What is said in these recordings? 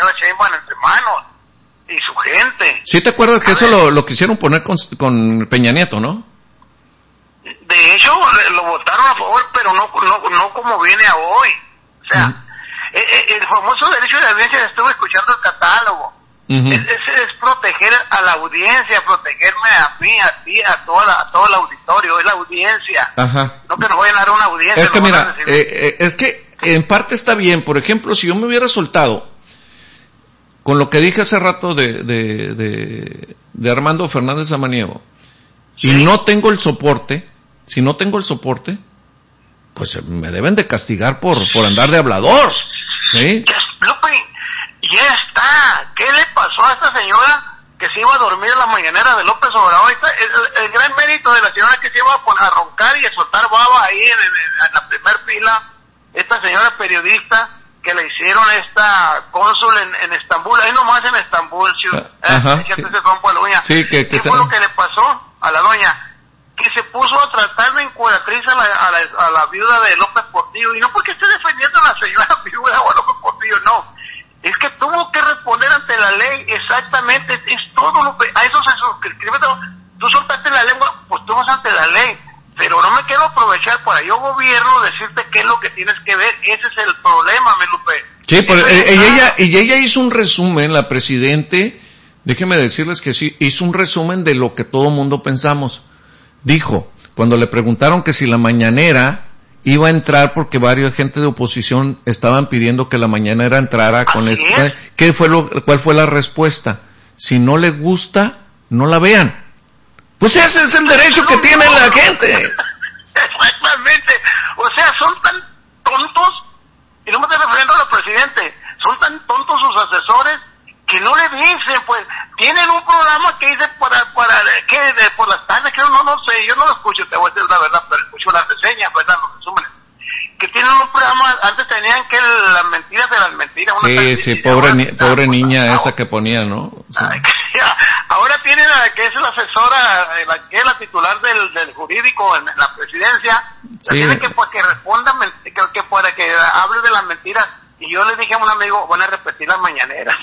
señora Sheinbaum entre manos y su gente. ¿Sí te acuerdas que eso lo quisieron poner con Peña Nieto, no? De hecho, lo votaron a favor, pero no como viene a hoy. O sea, el famoso derecho de audiencia, estuve escuchando el catálogo. Es proteger a la audiencia, protegerme a mí, a ti, a todo el auditorio, es la audiencia. Ajá. No que nos vayan a dar una audiencia. Es que mira, es que en parte está bien. Por ejemplo, si yo me hubiera soltado con lo que dije hace rato de Armando Fernández Samaniego, ¿sí? Y no tengo el soporte, pues me deben de castigar por andar de hablador, ¿sí? Lupe, ya está. ¿Qué le pasó a esta señora que se iba a dormir en la mañanera de López Obrador? El gran mérito de la señora que se iba a roncar y a soltar baba ahí en la primer fila, esta señora periodista que le hicieron esta cónsul en Estambul, ahí nomás en Estambul, sí, ¿qué fue lo que le pasó a la doña? Que se puso a tratar de encuadratriz a la viuda de López Portillo, y no porque esté defendiendo a la señora viuda o a López Portillo, no, es que tuvo que responder ante la ley, exactamente, es todo lo que, a eso se suscribe, tú soltaste la lengua, pues tú vas ante la ley, pero no me quiero aprovechar para yo gobierno decirte qué es lo que tienes que ver, ese es el problema, Melupe. Sí, pues ella hizo un resumen, la presidente, déjenme decirles que sí, hizo un resumen de lo que todo mundo pensamos. Dijo, cuando le preguntaron que si la mañanera iba a entrar porque varios gente de oposición estaban pidiendo que la mañanera entrara con ¿cuál fue la respuesta? Si no le gusta, no la vean. Pues ese es el derecho que tiene la gente. Exactamente. O sea, son tan tontos, y no me estoy refiriendo a los presidentes, son tan tontos sus asesores que no le dicen, pues, tienen un programa que dice por las tardes, creo, no sé, yo no lo escucho, te voy a decir la verdad, pero escucho las reseñas, ¿verdad? Los resúmenes. Que tienen un programa, antes tenían que las mentiras de las mentiras. Sí, pobre niña esa que ponía, ¿no? Sí. Ahora tienen a la que es la asesora, que es la titular del jurídico en la presidencia, sí. Tienen que responda, que para que hable de las mentiras. Y yo le dije a un amigo, van a repetir las mañaneras.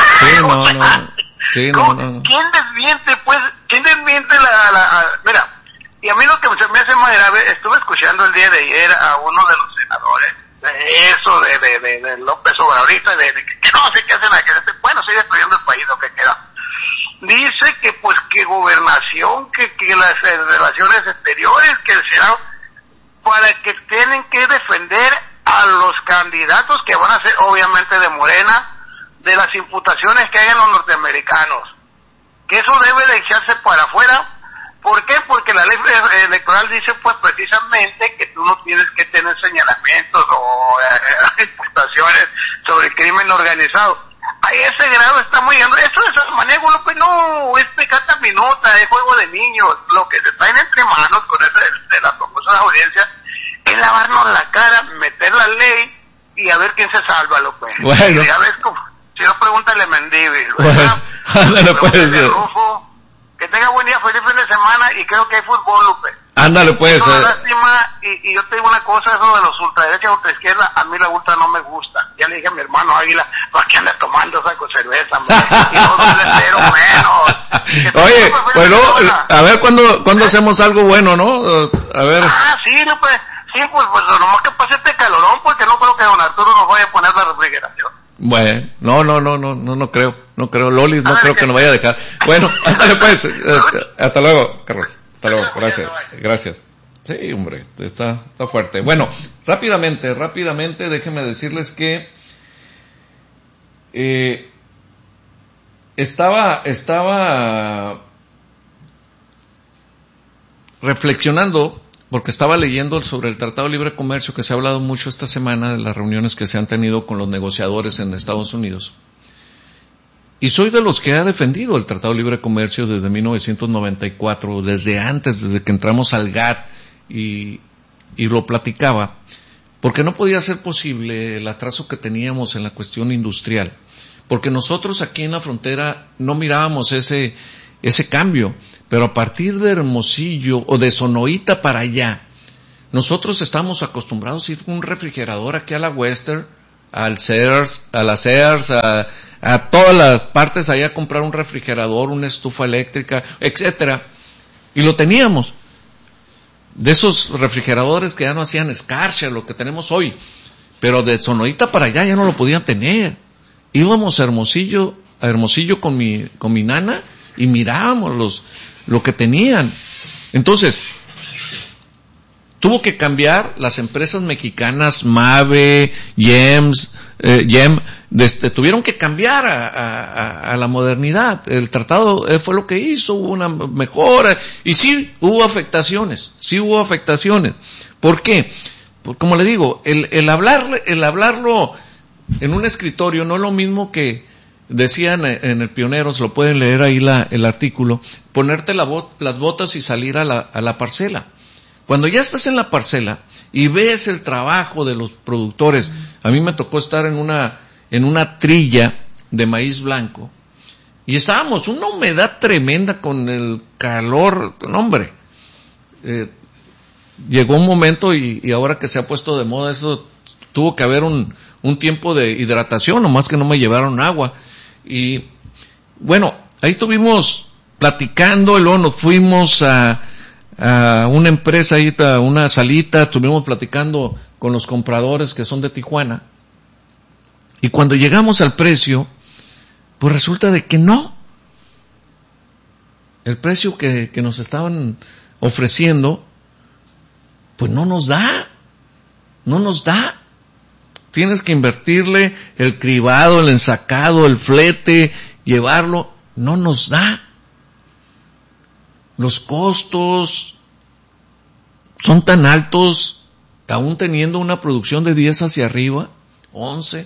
Sí, ¿Quién desmiente, pues? ¿Quién desmiente mira, y a mí lo que se me hace más grave, estuve escuchando el día de ayer a uno de los senadores, de López Obradorista, que no sé qué hacen aquí, bueno, sigue destruyendo el país, lo que queda. Dice que pues que gobernación, que las relaciones exteriores, que el Senado, para que tienen que defender a los candidatos que van a ser obviamente de Morena, de las imputaciones que hagan los norteamericanos, que eso debe de echarse para afuera. ¿Por qué? Porque la ley electoral dice pues precisamente que tú no tienes que tener señalamientos o imputaciones sobre el crimen organizado. A ese grado estamos llegando. Esto de San Manego, pues no, es pecata minuta, es juego de niños. Lo que se traen entre manos con de las famosas audiencias es lavarnos la cara, meter la ley y a ver quién se salva, López. Bueno. Ya ves como, si no, pregúntale a Mendívil, ¿verdad? Ándale, pues. Rufo, que tenga buen día, feliz fin de semana, y creo que hay fútbol, López. Ándale, pues. Es una lástima, y yo te digo una cosa, eso de los ultraderechas, ultraizquierda, a mí la ultra no me gusta. Ya le dije a mi hermano Águila, ¿para qué anda tomando esa cerveza, y no cero menos? Oye, bueno, a ver cuándo hacemos algo bueno, ¿no? A ver. Sí, López. Sí, pues nomás que pase este calorón, porque no creo que don Arturo nos vaya a poner la refrigeración. Bueno, no creo. Lolis no creo que nos vaya a dejar. Bueno, ándale pues. Hasta luego, Carlos. Hasta luego, gracias. Sí, hombre, está fuerte. Bueno, rápidamente, déjenme decirles que estaba reflexionando, porque estaba leyendo sobre el Tratado de Libre Comercio, que se ha hablado mucho esta semana de las reuniones que se han tenido con los negociadores en Estados Unidos. Y soy de los que ha defendido el Tratado de Libre Comercio desde 1994, desde que entramos al GATT, y lo platicaba, porque no podía ser posible el atraso que teníamos en la cuestión industrial, porque nosotros aquí en la frontera no mirábamos ese cambio. Pero a partir de Hermosillo o de Sonoita para allá, nosotros estamos acostumbrados a ir con un refrigerador aquí a la Western al Sears, a las Sears, a todas las partes allá a comprar un refrigerador, una estufa eléctrica, etcétera. Y lo teníamos. De esos refrigeradores que ya no hacían escarcha, lo que tenemos hoy. Pero de Sonorita para allá ya no lo podían tener. Íbamos a Hermosillo con mi nana y mirábamos lo que tenían. Entonces, tuvo que cambiar las empresas mexicanas, Mave, Yem, tuvieron que cambiar a la modernidad. El tratado fue lo que hizo, hubo una mejora, y sí hubo afectaciones. ¿Por qué? Pues, como le digo, el hablarlo en un escritorio no es lo mismo que decían en el Pioneros, lo pueden leer ahí el artículo, ponerte las botas y salir a la parcela. Cuando ya estás en la parcela y ves el trabajo de los productores, a mí me tocó estar en una trilla de maíz blanco y estábamos una humedad tremenda con el calor, no hombre, llegó un momento y ahora que se ha puesto de moda eso, tuvo que haber un tiempo de hidratación, nomás que no me llevaron agua. Y bueno, ahí estuvimos platicando y luego nos fuimos a una empresa ahí, a una salita, estuvimos platicando con los compradores que son de Tijuana. Y cuando llegamos al precio, pues resulta de que no. El precio que nos estaban ofreciendo, pues no nos da. Tienes que invertirle el cribado, el ensacado, el flete, llevarlo, no nos da. Los costos son tan altos, aún teniendo una producción de 10 hacia arriba, 11,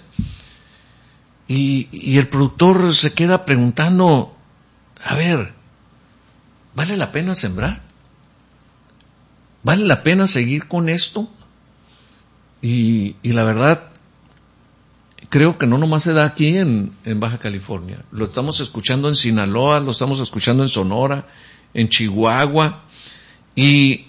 y el productor se queda preguntando, a ver, ¿vale la pena sembrar? ¿Vale la pena seguir con esto? Y la verdad, creo que no nomás se da aquí en Baja California. Lo estamos escuchando en Sinaloa, lo estamos escuchando en Sonora, en Chihuahua. Y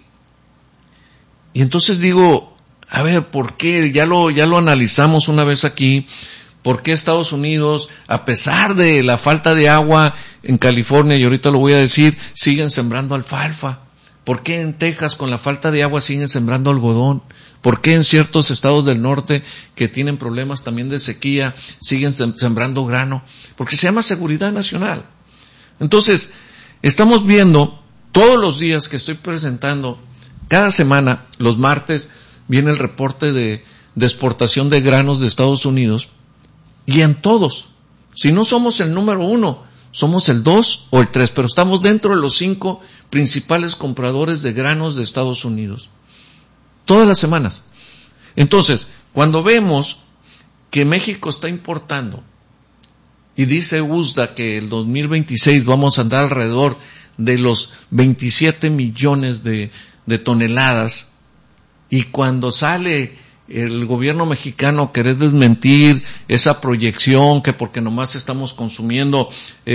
entonces digo, a ver, ¿por qué? Ya lo analizamos una vez aquí. ¿Por qué Estados Unidos, a pesar de la falta de agua en California, y ahorita lo voy a decir, siguen sembrando alfalfa? ¿Por qué en Texas, con la falta de agua, siguen sembrando algodón? ¿Por qué en ciertos estados del norte que tienen problemas también de sequía siguen sembrando grano? Porque se llama seguridad nacional. Entonces, estamos viendo todos los días que estoy presentando, cada semana, los martes, viene el reporte de exportación de granos de Estados Unidos, y en todos, si no somos el número 1, somos el 2 o el 3, pero estamos dentro de los 5 principales compradores de granos de Estados Unidos. Todas las semanas. Entonces, cuando vemos que México está importando, y dice USDA que el 2026 vamos a andar alrededor de los 27 millones de toneladas, y cuando sale el gobierno mexicano querer desmentir esa proyección, que porque nomás estamos consumiendo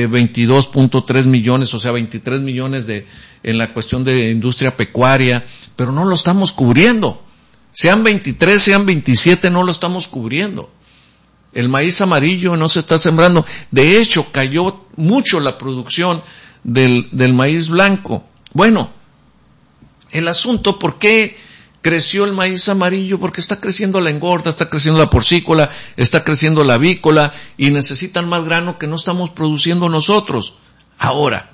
22.3 millones, o sea 23 millones en la cuestión de industria pecuaria, pero no lo estamos cubriendo. Sean 23, sean 27, no lo estamos cubriendo. El maíz amarillo no se está sembrando. De hecho, cayó mucho la producción del maíz blanco. Bueno, el asunto, ¿por qué creció el maíz amarillo? Porque está creciendo la engorda, está creciendo la porcícola, está creciendo la avícola, y necesitan más grano que no estamos produciendo nosotros. Ahora,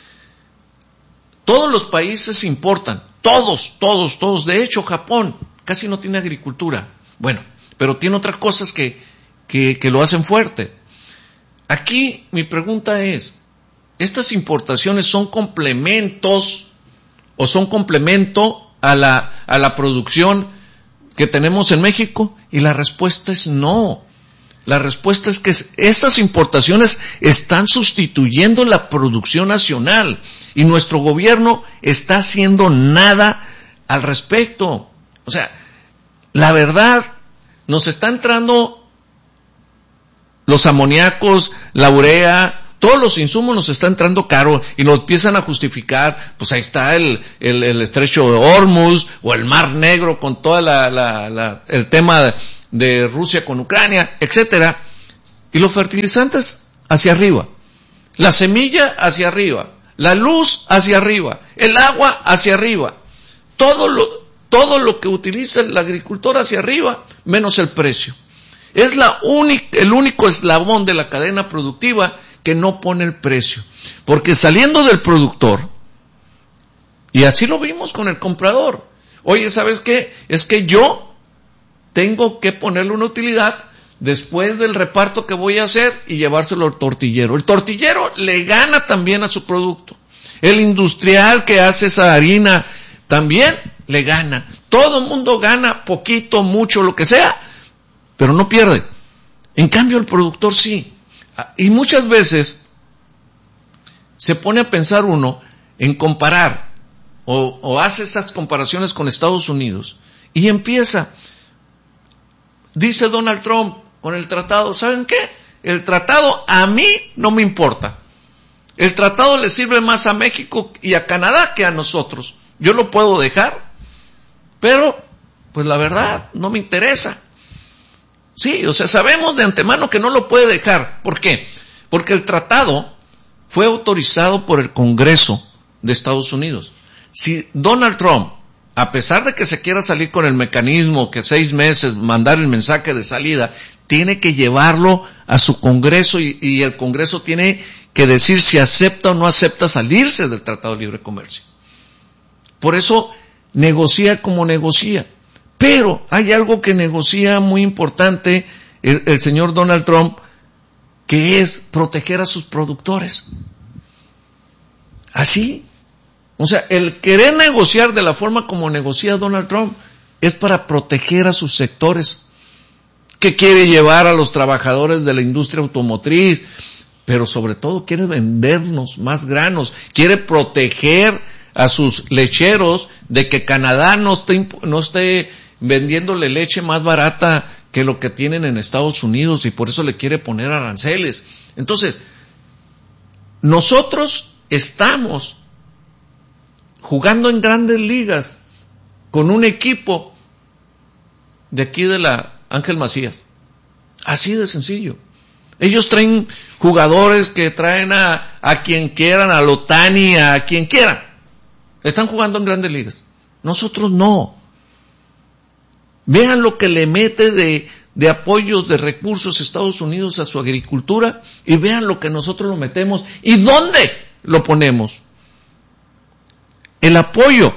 todos los países importan, todos. De hecho, Japón casi no tiene agricultura. Bueno, pero tiene otras cosas que lo hacen fuerte. Aquí mi pregunta es, ¿estas importaciones son complementos o son complemento a la producción que tenemos en México? Y la respuesta es no. La respuesta es que estas importaciones están sustituyendo la producción nacional, y nuestro gobierno está haciendo nada al respecto. O sea, la verdad, nos está entrando los amoníacos, la urea, todos los insumos nos está entrando caro, y nos empiezan a justificar, pues ahí está el estrecho de Hormuz o el Mar Negro con toda el tema de Rusia con Ucrania, etcétera, y los fertilizantes hacia arriba, la semilla hacia arriba, la luz hacia arriba, el agua hacia arriba, todo lo que utiliza el agricultor hacia arriba, menos el precio. Es el único eslabón de la cadena productiva que no pone el precio. Porque saliendo del productor, y así lo vimos con el comprador, oye, ¿sabes qué? Es que yo tengo que ponerle una utilidad después del reparto que voy a hacer y llevárselo al tortillero. El tortillero le gana también a su producto. El industrial que hace esa harina también le gana. Todo el mundo gana poquito, mucho, lo que sea, pero no pierde. En cambio el productor sí. Y muchas veces se pone a pensar uno en comparar o hace esas comparaciones con Estados Unidos y empieza, dice Donald Trump con el tratado, ¿saben qué? El tratado a mí no me importa. El tratado le sirve más a México y a Canadá que a nosotros. Yo lo puedo dejar, pero pues la verdad no me interesa. Sí, o sea, sabemos de antemano que no lo puede dejar. ¿Por qué? Porque el tratado fue autorizado por el Congreso de Estados Unidos. Si Donald Trump, a pesar de que se quiera salir con el mecanismo que 6 meses mandar el mensaje de salida, tiene que llevarlo a su Congreso y el Congreso tiene que decir si acepta o no acepta salirse del Tratado de Libre Comercio. Por eso negocia como negocia. Pero hay algo que negocia muy importante el señor Donald Trump, que es proteger a sus productores. Así. O sea, el querer negociar de la forma como negocia Donald Trump es para proteger a sus sectores, que quiere llevar a los trabajadores de la industria automotriz, pero sobre todo quiere vendernos más granos, quiere proteger a sus lecheros de que Canadá no esté vendiéndole leche más barata que lo que tienen en Estados Unidos y por eso le quiere poner aranceles. Entonces, nosotros estamos jugando en grandes ligas con un equipo de aquí de la Ángel Macías. Así de sencillo. Ellos traen jugadores que traen a quien quieran, a Lotani, a quien quieran. Están jugando en grandes ligas. Nosotros no. Vean lo que le mete de apoyos, de recursos Estados Unidos a su agricultura y vean lo que nosotros lo metemos y dónde lo ponemos. El apoyo,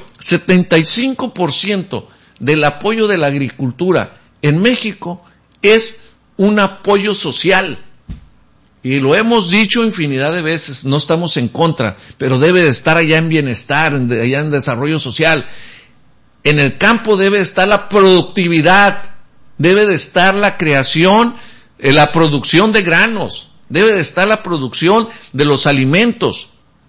75% del apoyo de la agricultura en México es un apoyo social. Y lo hemos dicho infinidad de veces, no estamos en contra, pero debe de estar allá en bienestar, allá en desarrollo social. En el campo debe estar la productividad, debe de estar la creación, la producción de granos, debe de estar la producción de los alimentos.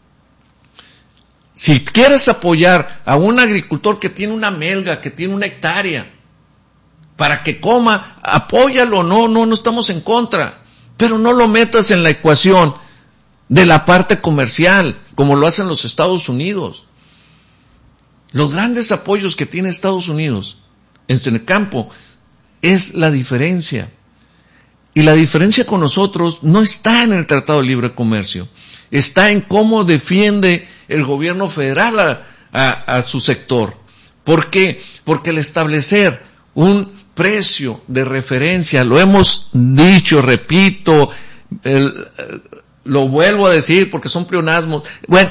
Si quieres apoyar a un agricultor que tiene una melga, que tiene una hectárea, para que coma, apóyalo, no estamos en contra. Pero no lo metas en la ecuación de la parte comercial, como lo hacen los Estados Unidos. Los grandes apoyos que tiene Estados Unidos en el campo es la diferencia. Y la diferencia con nosotros no está en el Tratado de Libre Comercio. Está en cómo defiende el gobierno federal a su sector. ¿Por qué? Porque al establecer un precio de referencia, lo hemos dicho, repito, lo vuelvo a decir porque son pleonasmos, bueno,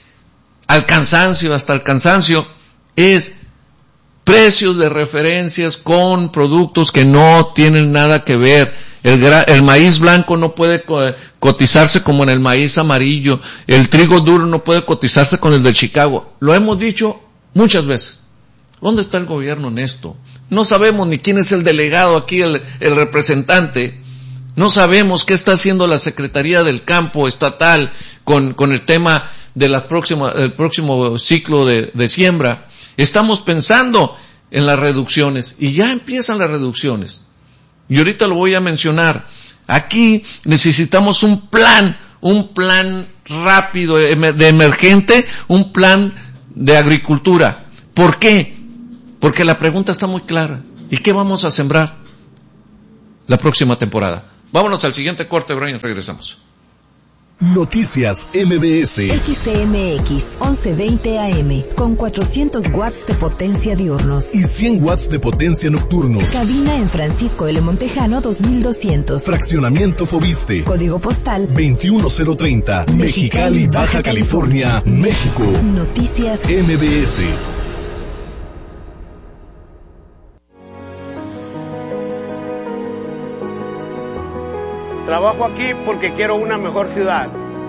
hasta el cansancio, es precios de referencias con productos que no tienen nada que ver. El maíz blanco no puede cotizarse como en el maíz amarillo, el trigo duro no puede cotizarse con el de Chicago. Lo hemos dicho muchas veces. ¿Dónde está el gobierno en esto? No sabemos ni quién es el delegado aquí, el representante. No sabemos qué está haciendo la Secretaría del Campo Estatal con el tema de del próximo ciclo de siembra. Estamos pensando en las reducciones y ya empiezan las reducciones. Y ahorita lo voy a mencionar. Aquí necesitamos un plan rápido, de emergente, un plan de agricultura. ¿Por qué? Porque la pregunta está muy clara. ¿Y qué vamos a sembrar? la próxima temporada. Vámonos al siguiente corte, Brian, regresamos. Noticias MBS. XCMX 1120 AM con 400 watts de potencia diurnos y 100 watts de potencia nocturnos. Cabina en Francisco L. Montejano 2200. Fraccionamiento Fobiste. Código postal 21030. Mexicali, Baja California, México. Noticias MBS. Trabajo aquí porque quiero una mejor ciudad.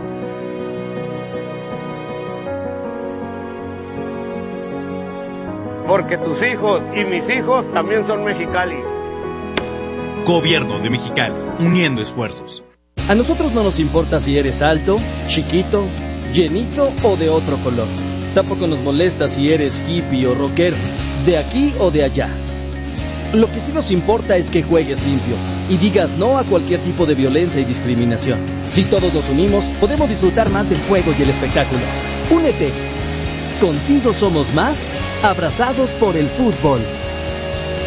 Porque tus hijos y mis hijos también son Mexicali. Gobierno de Mexicali, uniendo esfuerzos. A nosotros no nos importa si eres alto, chiquito, llenito o de otro color. Tampoco nos molesta si eres hippie o rockero, de aquí o de allá. Lo que sí nos importa es que juegues limpio y digas no a cualquier tipo de violencia y discriminación. Si todos nos unimos, podemos disfrutar más del juego y el espectáculo. Únete. Contigo somos más, abrazados por el fútbol.